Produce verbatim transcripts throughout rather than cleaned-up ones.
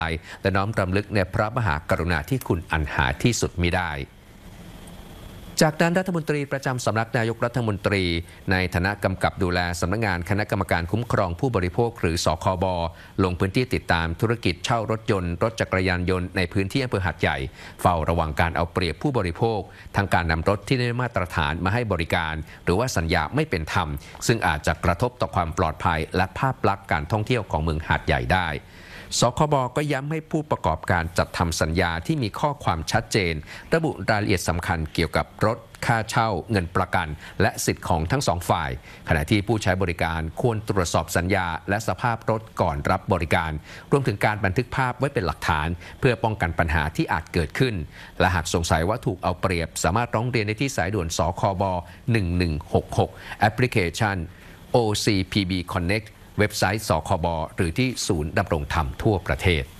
และน้อมรำลึกในพระมหากรุณาธิคุณอันหาที่สุดมิได้จากนั้นรัฐมนตรีประจำสำนักนายกรัฐมนตรีในฐานะกำกับดูแลสำนักงานคณะกรรมการคุ้มครองผู้บริโภคหรือสคบลงพื้นที่ติดตามธุรกิจเช่ารถยนต์รถจักรยานยนต์ในพื้นที่อำเภอหาดใหญ่เฝ้าระวังการเอาเปรียบผู้บริโภคทางการนำรถที่ไม่ได้มาตรฐานมาให้บริการหรือว่าสัญญาไม่เป็นธรรมซึ่งอาจจะกระทบต่อความปลอดภัยและภาพลักษณ์การท่องเที่ยวของเมืองหาดใหญ่ได้สคบก็ย้ำให้ผู้ประกอบการจัดทำสัญญาที่มีข้อความชัดเจนระบุรายละเอียดสำคัญเกี่ยวกับรถค่าเช่าเงินประกันและสิทธิ์ของทั้งสองฝ่ายขณะที่ผู้ใช้บริการควรตรวจสอบสัญญาและสภาพรถก่อนรับบริการรวมถึงการบันทึกภาพไว้เป็นหลักฐานเพื่อป้องกันปัญหาที่อาจเกิดขึ้นและหากสงสัยว่าถูกเอาเปรียบสามารถร้องเรียนได้ที่สายด่วนสคบหนึ่งหนึ่งหกหกแอปพลิเคชัน โอ ซี พี บี Connectเว็บไซต์สคบหรือที่ศูนย์ดำรงธรรมทั่วประเทศ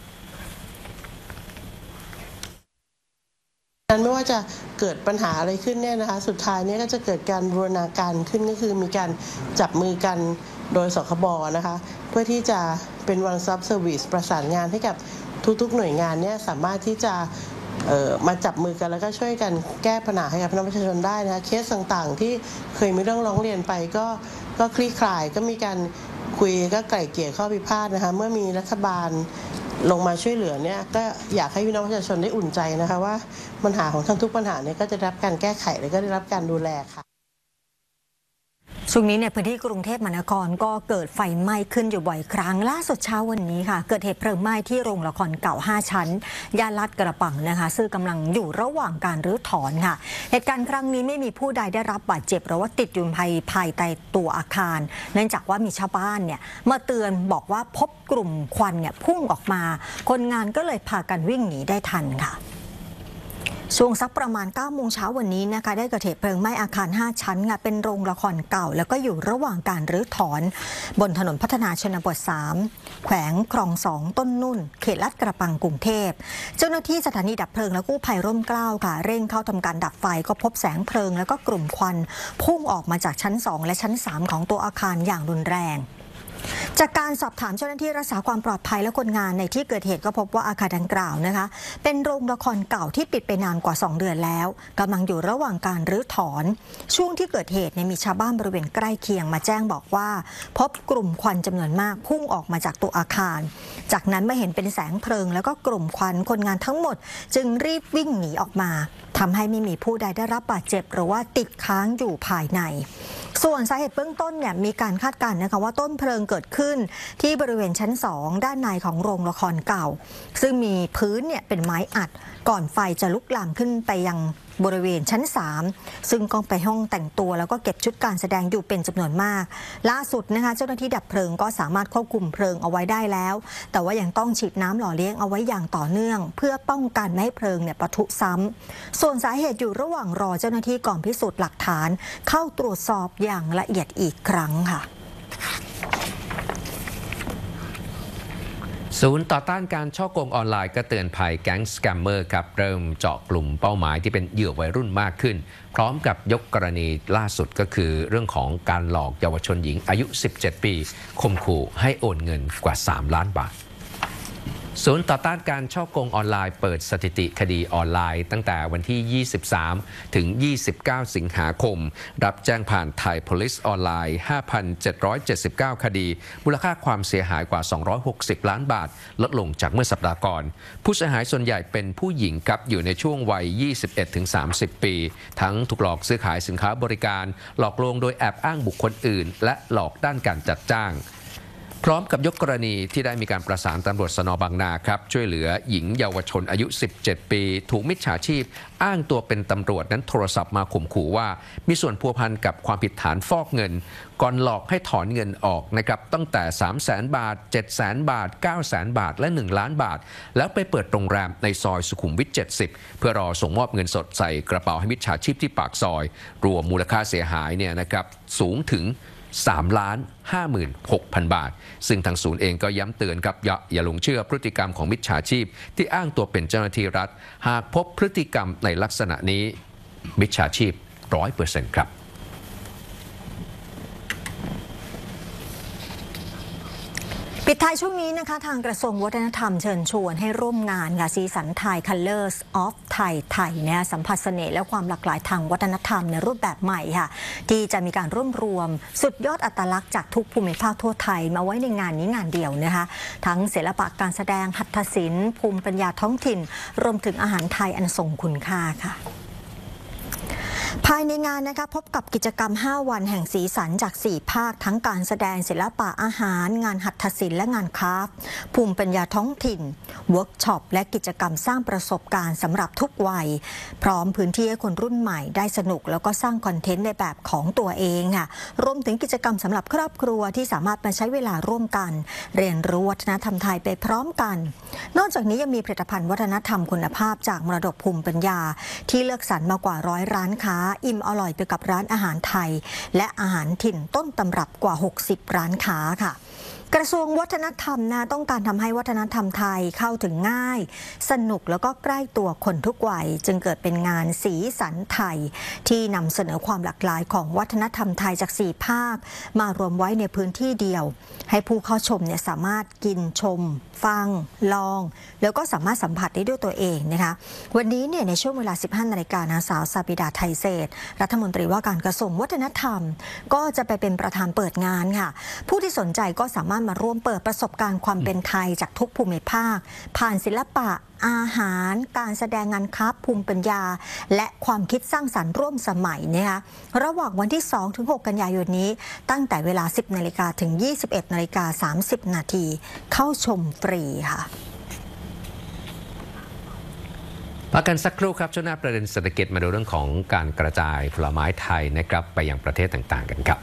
ไม่ว่าจะเกิดปัญหาอะไรขึ้นเนี่ยนะคะสุดท้ายนี้ก็จะเกิดการบูรณาการขึ้นก็คือมีการจับมือกันโดยสคบนะคะเพื่อที่จะเป็น one stop service ประสานงานให้กับทุกๆหน่วยงานเนี่ยสามารถที่จะมาจับมือกันแล้วก็ช่วยกันแก้ปัญหาให้กับพี่น้องประชาชนได้นะคะเคสต่างๆที่เคยมีเรื่องร้องเรียนไปก็ก็คลี่คลายก็มีการคุยก็ไกล่เกลี่ยข้อพิพาทนะคะเมื่อมีรัฐบาลลงมาช่วยเหลือเนี่ยก็อยากให้พี่น้องประชาชนได้อุ่นใจนะคะว่าปัญหาของทั้งทุกปัญหาเนี่ยก็จะได้รับการแก้ไขและก็ได้รับการดูแลค่ะช่วงนี้ในพื้นที่กรุงเทพมหานครก็เกิดไฟไหม้ขึ้นอยู่บ่อยครั้งล่าสุดเช้าวันนี้ค่ะเกิดเหตุเพลิงไหม้ที่โรงละครเก่าห้าชั้นย่านลาดกระบังนะคะซึ่งกำลังอยู่ระหว่างการรื้อถอนค่ะเหตุการณ์ครั้งนี้ไม่มีผู้ใดได้รับบาดเจ็บหรือว่าติดอยู่ภายภายใต้ตัวอาคารเนื่องจากว่ามีชาวบ้านเนี่ยมาเตือนบอกว่าพบกลุ่มควันเนี่ยพุ่งออกมาคนงานก็เลยพากันวิ่งหนีได้ทันค่ะช่วงสักประมาณเก้าโมงเช้าวันนี้นะคะได้เกิดเหตุเพลิงไหม้อาคารห้าชั้นค่ะเป็นโรงละครเก่าแล้วก็อยู่ระหว่างการรื้อถอนบนถนนพัฒนาชนบทสามแขวงคลองสองต้นนุ่นเขตลาดกระบังกรุงเทพเจ้าหน้าที่สถานีดับเพลิงและกู้ภัยร่มเกล้าค่ะเร่งเข้าทำการดับไฟก็พบแสงเพลิงแล้วก็กลุ่มควันพุ่งออกมาจากชั้นสองและชั้นสามของตัวอาคารอย่างรุนแรงจากการสอบถามเจ้าหน้าที่รักษาความปลอดภัยและคนงานในที่เกิดเหตุก็พบว่าอาคารดังกล่าวนะคะเป็นโรงละครเก่าที่ปิดไปนานกว่าสองเดือนแล้วกำลังอยู่ระหว่างการรื้อถอนช่วงที่เกิดเหตุมีชาวบ้านบริเวณใกล้เคียงมาแจ้งบอกว่าพบกลุ่มควันจำนวนมากพุ่งออกมาจากตัวอาคารจากนั้นเมื่อเห็นเป็นแสงเพลิงแล้วก็กลุ่มควันคนงานทั้งหมดจึงรีบวิ่งหนีออกมาทำให้ไม่มีผู้ใดได้รับบาดเจ็บหรือว่าติดค้างอยู่ภายในส่วนสาเหตุเบื้องต้นเนี่ยมีการคาดการณ์นะคะว่าต้นเพลิงเกิดขึ้นที่บริเวณชั้นสองด้านในของโรงละครเก่าซึ่งมีพื้นเนี่ยเป็นไม้อัดก่อนไฟจะลุกลามขึ้นไปยังบริเวณชั้นสามซึ่งก็ไปห้องแต่งตัวแล้วก็เก็บชุดการแสดงอยู่เป็นจำนวนมากล่าสุดนะคะเจ้าหน้าที่ดับเพลิงก็สามารถควบคุมเพลิงเอาไว้ได้แล้วแต่ว่ายังต้องฉีดน้ำหล่อเลี้ยงเอาไว้อย่างต่อเนื่องเพื่อป้องกันไม่ให้เพลิงเนี่ยปะทุซ้ำส่วนสาเหตุอยู่ระหว่างรอเจ้าหน้าที่กองพิสูจน์หลักฐานเข้าตรวจสอบอย่างละเอียดอีกครั้งค่ะศูนย์ต่อต้านการช่อโกงออนไลน์ก็เตือนภัยแก๊งสแกมเมอร์ครับเริ่มเจาะกลุ่มเป้าหมายที่เป็นเหยื่อวัยรุ่นมากขึ้นพร้อมกับยกกรณีล่าสุดก็คือเรื่องของการหลอกเยาวชนหญิงอายุสิบเจ็ดปีข่มขู่ให้โอนเงินกว่าสามล้านบาทศูนย์ต่อต้านการช่อโกงออนไลน์เปิดสถิติคดีออนไลน์ตั้งแต่วันที่ยี่สิบสามถึงยี่สิบเก้าสิงหาคมรับแจ้งผ่านไทย Police ออนไลน์ ห้าพันเจ็ดร้อยเจ็ดสิบเก้า คดีมูลค่าความเสียหายกว่าสองร้อยหกสิบล้านบาทลดลงจากเมื่อสัปดาห์ก่อนผู้เสียหายส่วนใหญ่เป็นผู้หญิงครับอยู่ในช่วงวัย ยี่สิบเอ็ดถึงสามสิบ ปีทั้งถูกหลอกซื้อขายสินค้าบริการหลอกลวงโดยแอบอ้างบุคคลอื่นและหลอกด้านการจัดจ้างพร้อมกับยกกรณีที่ได้มีการประสานตำรวจสน.บางนาครับช่วยเหลือหญิงเยาวชนอายุสิบเจ็ดปีถูกมิจฉาชีพอ้างตัวเป็นตำรวจนั้นโทรศัพท์มาข่มขู่ว่ามีส่วนพัวพันกับความผิดฐานฟอกเงินก่อนหลอกให้ถอนเงินออกนะครับตั้งแต่ สามแสน บาท เจ็ดแสน บาท เก้าแสน บาทและหนึ่งล้านบาทแล้วไปเปิดโรงแรมในซอยสุขุมวิทเจ็ดสิบเพื่อรอส่งมอบเงินสดใส่กระเป๋าให้มิจฉาชีพที่ปากซอยรวมมูลค่าเสียหายเนี่ยนะครับสูงถึงสามล้านห้าหมื่นหกพัน บาทซึ่งทางศูนย์เองก็ย้ำเตือนครับอย่าอย่าหลงเชื่อพฤติกรรมของมิจฉาชีพที่อ้างตัวเป็นเจ้าหน้าที่รัฐหากพบพฤติกรรมในลักษณะนี้มิจฉาชีพ ร้อยเปอร์เซ็นต์ ครับปีปิดท้ายช่วงนี้นะคะทางกระทรวงวัฒนธรรมเชิญชวนให้ร่วมงานค่ะสีสันไทย Colors of Thai ไทยเนี่ยสัมผัสเสน่ห์และความหลากหลายทางวัฒนธรรมในรูปแบบใหม่ค่ะที่จะมีการร่วมรวมสุดยอดอัตลักษณ์จากทุกภูมิภาคทั่วไทยมาไว้ในงานนี้งานเดียวนะคะทั้งศิลปะการแสดงหัตถศิลป์ภูมิปัญญาท้องถิ่นรวมถึงอาหารไทยอันทรงคุณค่าค่ะภายในงานนะคะพบกับกิจกรรมห้าวันแห่งสีสันจากสี่ภาคทั้งการแสดงศิลปะอาหารงานหัตถศิลป์และงานคราฟต์ภูมิปัญญาท้องถิ่นเวิร์กช็อปและกิจกรรมสร้างประสบการณ์สำหรับทุกวัยพร้อมพื้นที่ให้คนรุ่นใหม่ได้สนุกแล้วก็สร้างคอนเทนต์ในแบบของตัวเองค่ะรวมถึงกิจกรรมสำหรับครอบครัวที่สามารถมาใช้เวลาร่วมกันเรียนรู้วัฒนธรรมไทยไปพร้อมกันนอกจากนี้ยังมีผลิตภัณฑ์วัฒนธรรมคุณภาพจากมรดกภูมิปัญญาที่เลือกสรรมากว่าร้อยร้านค้าอิ่มอร่อยไปกับร้านอาหารไทยและอาหารถิ่นต้นตำรับกว่าหกสิบร้านค้าค่ะกระทรวงวัฒนธรรมนะต้องการทำให้วัฒนธรรมไทยเข้าถึงง่ายสนุกแล้วก็ใกล้ตัวคนทุกวัยจึงเกิดเป็นงานสีสันไทยที่นำเสนอความหลากหลายของวัฒนธรรมไทยจากสี่ภาคมารวมไว้ในพื้นที่เดียวให้ผู้เข้าชมเนี่ยสามารถกินชมฟังลองแล้วก็สามารถสัมผัสได้ด้วยตัวเองนะคะวันนี้เนี่ยในช่วงเวลา สิบห้านาฬิกานางสาวสาบิดาไทยเศรษฐ์รัฐมนตรีว่าการกระทรวงวัฒนธรรมก็จะไปเป็นประธานเปิดงานค่ะผู้ที่สนใจก็สามารถมาร่วมเปิดประสบการณ์ความเป็นไทยจากทุกภูมิภาคผ่านศิลปะอาหารการแสดงงานคราฟต์ภูมิปัญญาและความคิดสร้างสรรค์ร่วมสมัยนะคะระหว่างวันที่ สองถึงหก กันยายนนี้ตั้งแต่เวลา สิบนาฬิกาถึง ยี่สิบเอ็ดนาฬิกาสามสิบนาทีเข้าชมฟรีค่ะพักกันสักครู่ครับช่วงหน้าประเด็นเศรษฐกิจมาดูเรื่องของการกระจายผลไม้ไทยนะครับไปยังประเทศต่างๆกันครับ